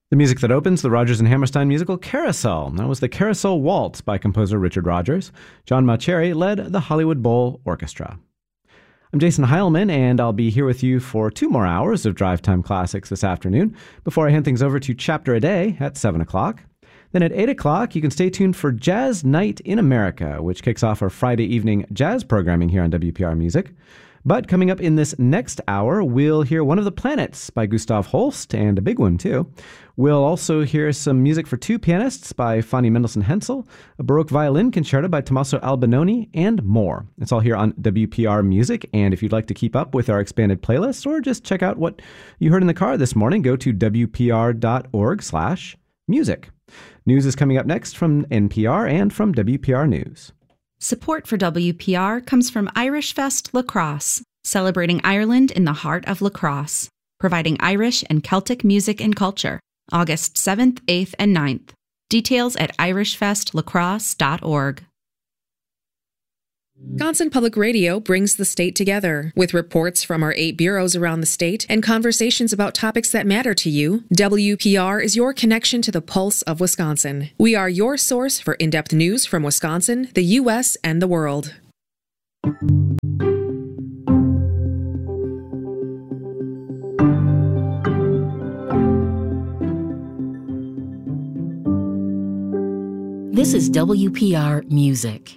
The music that opens the Rodgers and Hammerstein musical Carousel. That was the Carousel Waltz by composer Richard Rodgers. John Mauceri led the Hollywood Bowl Orchestra. I'm Jason Heilman, and I'll be here with you for 2 more hours of Drive Time Classics this afternoon before I hand things over to Chapter a Day at 7 o'clock. Then at 8 o'clock, you can stay tuned for Jazz Night in America, which kicks off our Friday evening jazz programming here on WPR Music. But coming up in this next hour, we'll hear One of the Planets by Gustav Holst, and a big one, too. We'll also hear some music for 2 pianists by Fanny Mendelssohn Hensel, a Baroque violin concerto by Tommaso Albinoni, and more. It's all here on WPR Music, and if you'd like to keep up with our expanded playlist or just check out what you heard in the car this morning, go to wpr.org/music. News is coming up next from NPR and from WPR News. Support for WPR comes from Irish Fest Lacrosse, celebrating Ireland in the heart of lacrosse, providing Irish and Celtic music and culture, August 7th, 8th, and 9th. Details at irishfestlacrosse.org. Wisconsin Public Radio brings the state together. With reports from our 8 bureaus around the state and conversations about topics that matter to you, WPR is your connection to the pulse of Wisconsin. We are your source for in-depth news from Wisconsin, the U.S., and the world. This is WPR Music.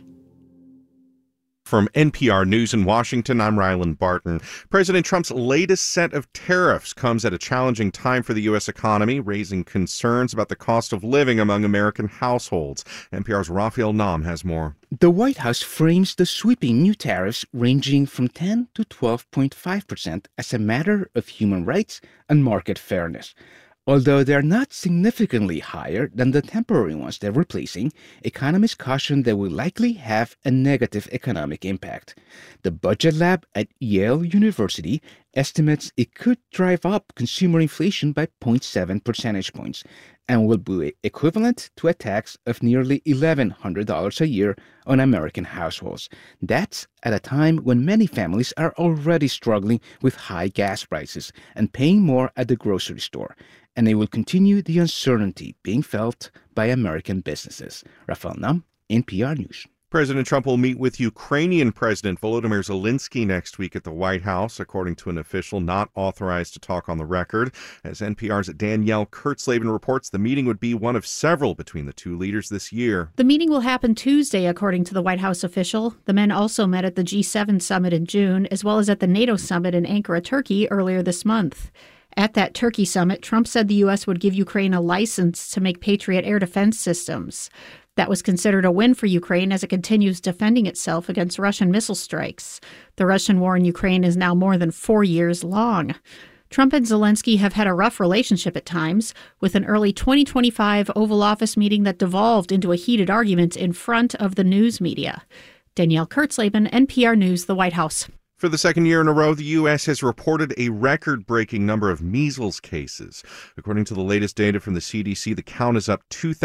From NPR News in Washington, I'm Ryland Barton. President Trump's latest set of tariffs comes at a challenging time for the U.S. economy, raising concerns about the cost of living among American households. NPR's Raphael Nahm has more. The White House frames the sweeping new tariffs ranging from 10 to 12.5% as a matter of human rights and market fairness. Although they're not significantly higher than the temporary ones they're replacing, economists caution they will likely have a negative economic impact. The Budget Lab at Yale University estimates it could drive up consumer inflation by 0.7 percentage points and will be equivalent to a tax of nearly $1,100 a year on American households. That's at a time when many families are already struggling with high gas prices and paying more at the grocery store. And they will continue the uncertainty being felt by American businesses. Raphael Nahm, NPR News. President Trump will meet with Ukrainian President Volodymyr Zelensky next week at the White House, according to an official not authorized to talk on the record. As NPR's Danielle Kurtzleben reports, the meeting would be one of several between the two leaders this year. The meeting will happen Tuesday, according to the White House official. The men also met at the G7 summit in June, as well as at the NATO summit in Ankara, Turkey, earlier this month. At that Turkey summit, Trump said the U.S. would give Ukraine a license to make Patriot air defense systems. That was considered a win for Ukraine as it continues defending itself against Russian missile strikes. The Russian war in Ukraine is now more than 4 years long. Trump and Zelensky have had a rough relationship at times, with an early 2025 Oval Office meeting that devolved into a heated argument in front of the news media. Danielle Kurtzleben, NPR News, the White House. For the second year in a row, the U.S. has reported a record-breaking number of measles cases. According to the latest data from the CDC, the count is up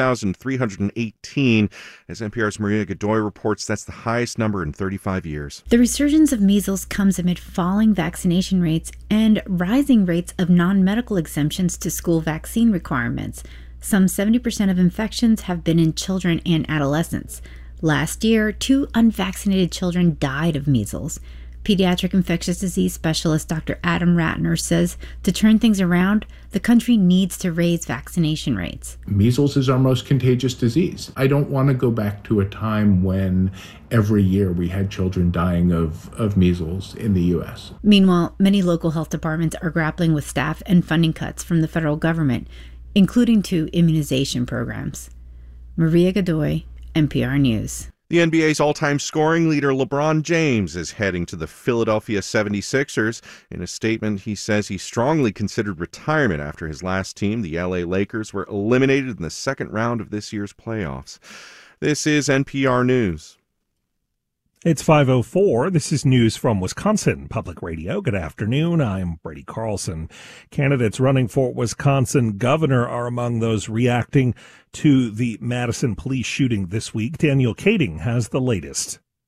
2,318. As NPR's Maria Godoy reports, that's the highest number in 35 years. The resurgence of measles comes amid falling vaccination rates and rising rates of non-medical exemptions to school vaccine requirements. Some 70% of infections have been in children and adolescents. Last year, 2 unvaccinated children died of measles. Pediatric infectious disease specialist Dr. Adam Ratner says to turn things around, the country needs to raise vaccination rates. Measles is our most contagious disease. I don't want to go back to a time when every year we had children dying of measles in the U.S. Meanwhile, many local health departments are grappling with staff and funding cuts from the federal government, including to immunization programs. Maria Godoy, NPR News. The NBA's all-time scoring leader LeBron James is heading to the Philadelphia 76ers. In a statement, he says he strongly considered retirement after his last team, the LA Lakers, were eliminated in the second round of this year's playoffs. This is NPR News. It's 5:04. This is news from Wisconsin Public Radio. Good afternoon. I'm Brady Carlson. Candidates running for Wisconsin governor are among those reacting to the Madison police shooting this week. Daniel Kading has the latest.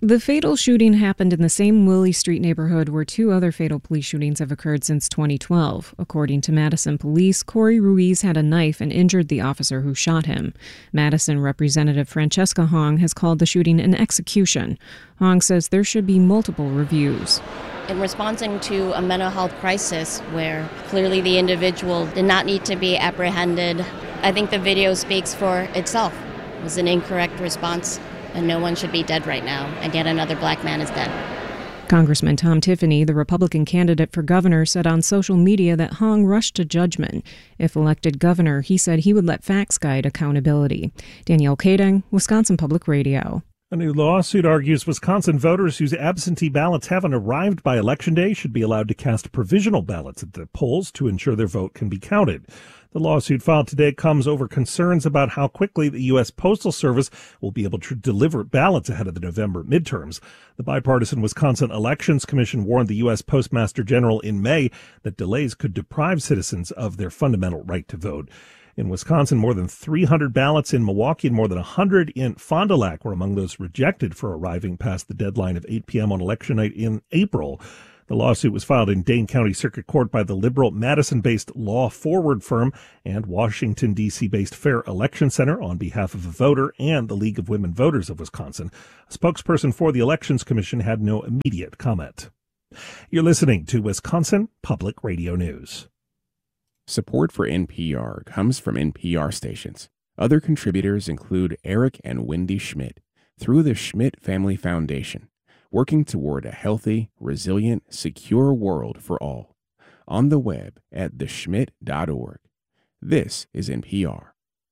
The fatal shooting happened in the same Willie Street neighborhood where 2 other fatal police shootings have occurred since 2012. According to Madison police, Corey Ruiz had a knife and injured the officer who shot him. Madison Representative Francesca Hong has called the shooting an execution. Hong says there should be multiple reviews. In responding to a mental health crisis where clearly the individual did not need to be apprehended, I think the video speaks for itself. It was an incorrect response. And no one should be dead right now, and yet another black man is dead. Congressman Tom Tiffany, the Republican candidate for governor, said on social media that Hong rushed to judgment. If elected governor, he said he would let facts guide accountability. Danielle Kading, Wisconsin Public Radio. A new lawsuit argues Wisconsin voters whose absentee ballots haven't arrived by Election Day should be allowed to cast provisional ballots at the polls to ensure their vote can be counted. The lawsuit filed today comes over concerns about how quickly the U.S. Postal Service will be able to deliver ballots ahead of the November midterms. The bipartisan Wisconsin Elections Commission warned the U.S. Postmaster General in May that delays could deprive citizens of their fundamental right to vote. In Wisconsin, more than 300 ballots in Milwaukee and more than 100 in Fond du Lac were among those rejected for arriving past the deadline of 8 p.m. on election night in April. The lawsuit was filed in Dane County Circuit Court by the liberal Madison-based Law Forward firm and Washington, D.C.-based Fair Election Center on behalf of a voter and the League of Women Voters of Wisconsin. A spokesperson for the Elections Commission had no immediate comment. You're listening to Wisconsin Public Radio News. Support for NPR comes from NPR stations. Other contributors include Eric and Wendy Schmidt through the Schmidt Family Foundation, working toward a healthy, resilient, secure world for all. On the web at theschmidt.org. This is NPR.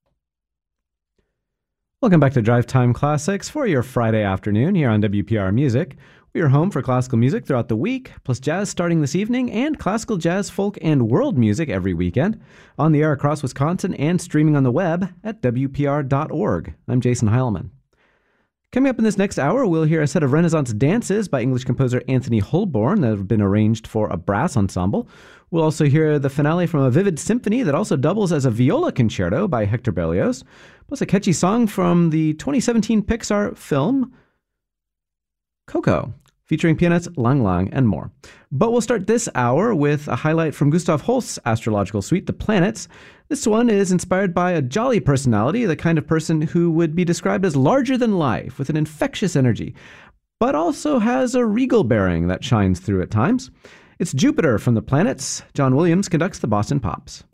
Welcome back to Drive Time Classics for your Friday afternoon here on WPR Music. We are home for classical music throughout the week, plus jazz starting this evening, and classical, jazz, folk, and world music every weekend. On the air across Wisconsin and streaming on the web at WPR.org. I'm Jason Heilman. Coming up in this next hour, we'll hear a set of Renaissance dances by English composer Anthony Holborn that have been arranged for a brass ensemble. We'll also hear the finale from a vivid symphony that also doubles as a viola concerto by Hector Berlioz, plus a catchy song from the 2017 Pixar film Coco, featuring pianist Lang Lang and more. But we'll start this hour with a highlight from Gustav Holst's astrological suite, The Planets. This one is inspired by a jolly personality, the kind of person who would be described as larger than life, with an infectious energy, but also has a regal bearing that shines through at times. It's Jupiter from The Planets. John Williams conducts the Boston Pops.